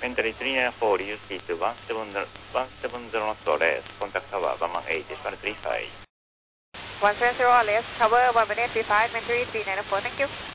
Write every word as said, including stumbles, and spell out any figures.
Entry three nine four, you speed to one seven zero knot less, contact tower one one eight, one three five. one seven zero less, cover one one eight three five, entry three nine four, thank you.